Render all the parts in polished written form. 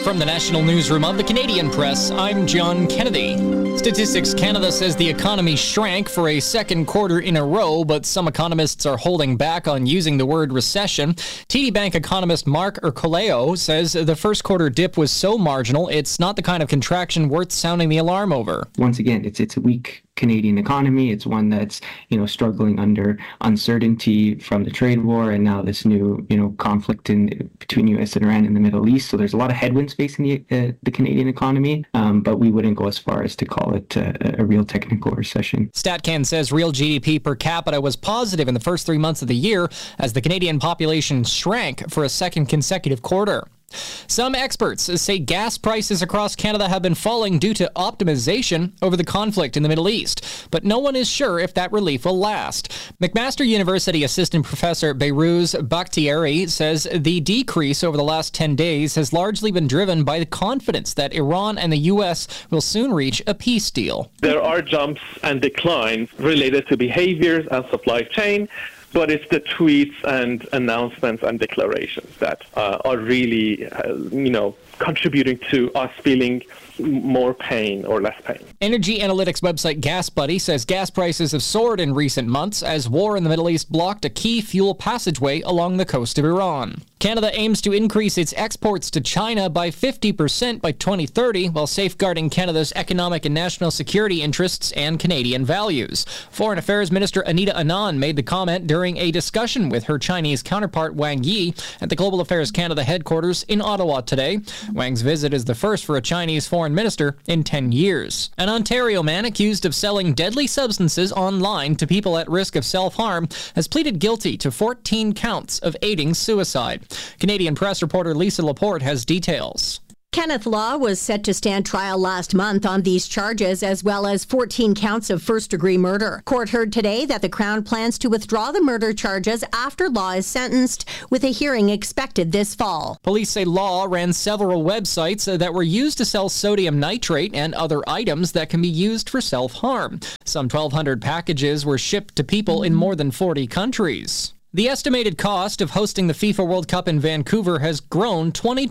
From the National Newsroom of the Canadian Press, I'm John Kennedy. Statistics Canada says the economy shrank for a second quarter in a row, but some economists are holding back on using the word recession. TD Bank economist Mark Ercoleo says the first quarter dip was so marginal, it's not the kind of contraction worth sounding the alarm over. Once again, it's a weak Canadian economy. It's one that's, struggling under uncertainty from the trade war and now this new, conflict between U.S. and Iran in the Middle East. So there's a lot of headwinds facing the Canadian economy, but we wouldn't go as far as to call it a real technical recession. StatCan says real GDP per capita was positive in the first 3 months of the year as the Canadian population shrank for a second consecutive quarter. Some experts say gas prices across Canada have been falling due to optimization over the conflict in the Middle East, but no one is sure if that relief will last. McMaster University assistant professor Behrouz Bakhtiari says the decrease over the last 10 days has largely been driven by the confidence that Iran and the U.S. will soon reach a peace deal. There are jumps and declines related to behaviors and supply chain, but it's the tweets and announcements and declarations that are really, contributing to us feeling more pain or less pain. Energy analytics website GasBuddy says gas prices have soared in recent months as war in the Middle East blocked a key fuel passageway along the coast of Iran. Canada aims to increase its exports to China by 50% by 2030 while safeguarding Canada's economic and national security interests and Canadian values. Foreign Affairs Minister Anita Anand made the comment during a discussion with her Chinese counterpart Wang Yi at the Global Affairs Canada headquarters in Ottawa today. Wang's visit is the first for a Chinese foreign minister in 10 years. An Ontario man accused of selling deadly substances online to people at risk of self-harm has pleaded guilty to 14 counts of aiding suicide. Canadian Press reporter Lisa Laporte has details. Kenneth Law was set to stand trial last month on these charges, as well as 14 counts of first-degree murder. Court heard today that the Crown plans to withdraw the murder charges after Law is sentenced, with a hearing expected this fall. Police say Law ran several websites that were used to sell sodium nitrate and other items that can be used for self-harm. Some 1,200 packages were shipped to people in more than 40 countries. The estimated cost of hosting the FIFA World Cup in Vancouver has grown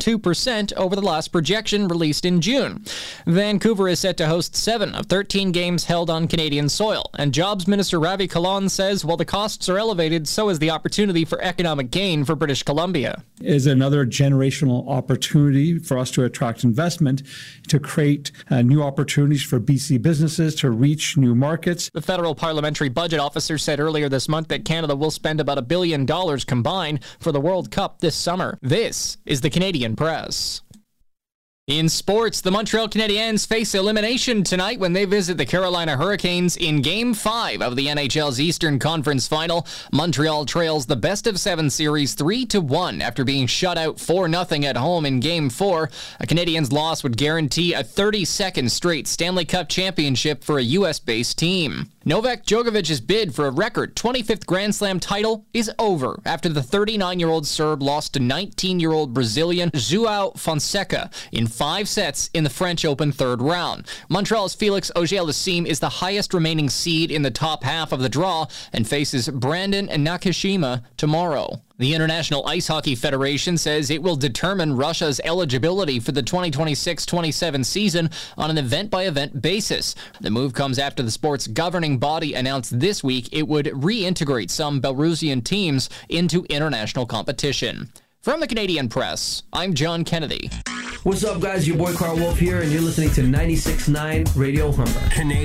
22% over the last projection released in June. Vancouver is set to host 7 of 13 games held on Canadian soil, and Jobs Minister Ravi Kahlon says while the costs are elevated, so is the opportunity for economic gain for British Columbia. It is another generational opportunity for us to attract investment, to create new opportunities for BC businesses to reach new markets. The federal parliamentary budget officer said earlier this month that Canada will spend about $1 billion combined for the World Cup this summer. This is the Canadian Press. In sports, the Montreal Canadiens face elimination tonight when they visit the Carolina Hurricanes in Game 5 of the NHL's Eastern Conference Final. Montreal trails the best-of-7 series 3-1 after being shut out 4-0 at home in Game 4. A Canadiens loss would guarantee a 32nd straight Stanley Cup championship for a U.S.-based team. Novak Djokovic's bid for a record 25th Grand Slam title is over after the 39-year-old Serb lost to 19-year-old Brazilian João Fonseca in 5 sets in the French Open third round. Montreal's Felix Auger-Aliassime is the highest remaining seed in the top half of the draw and faces Brandon Nakashima tomorrow. The International Ice Hockey Federation says it will determine Russia's eligibility for the 2026-27 season on an event-by-event basis. The move comes after the sport's governing body announced this week it would reintegrate some Belarusian teams into international competition. From the Canadian Press, I'm John Kennedy. What's up, guys? Your boy Carl Wolf here, and you're listening to 96.9 Radio Humber.